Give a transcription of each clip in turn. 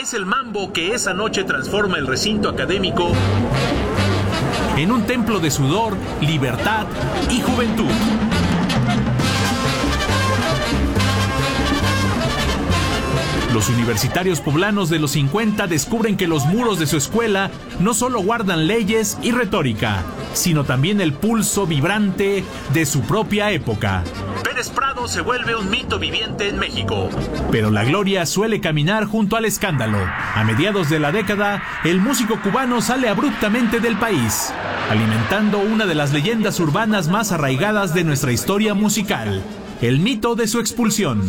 Es el mambo que esa noche transforma el recinto académico en un templo de sudor, libertad y juventud. Los universitarios poblanos de los 50 descubren que los muros de su escuela no solo guardan leyes y retórica, sino también el pulso vibrante de su propia época. Pérez Prado se vuelve un mito viviente en México. Pero la gloria suele caminar junto al escándalo. A mediados de la década, el músico cubano sale abruptamente del país, alimentando una de las leyendas urbanas más arraigadas de nuestra historia musical, el mito de su expulsión.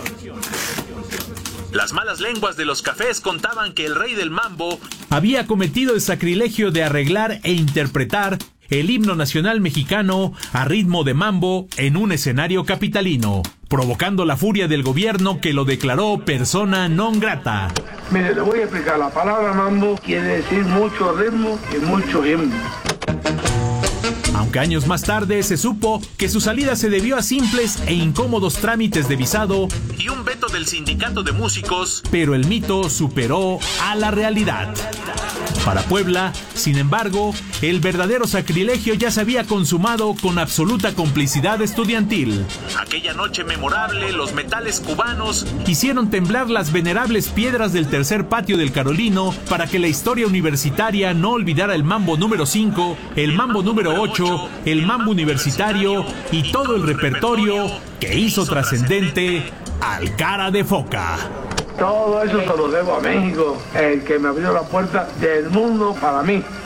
Las malas lenguas de los cafés contaban que el rey del mambo había cometido el sacrilegio de arreglar e interpretar el himno nacional mexicano a ritmo de mambo en un escenario capitalino, provocando la furia del gobierno que lo declaró persona non grata. Mire, le voy a explicar. La palabra mambo quiere decir mucho ritmo y mucho himno. Aunque años más tarde se supo que su salida se debió a simples e incómodos trámites de visado y un veto del sindicato de músicos, pero el mito superó a la realidad. Para Puebla, sin embargo, el verdadero sacrilegio ya se había consumado con absoluta complicidad estudiantil. Aquella noche memorable, los metales cubanos hicieron temblar las venerables piedras del tercer patio del Carolino para que la historia universitaria no olvidara el mambo número 5, el mambo número 8, el mambo universitario y todo el repertorio que hizo trascendente al Cara de Foca. Todo eso se lo debo a México, el que me abrió la puerta del mundo para mí.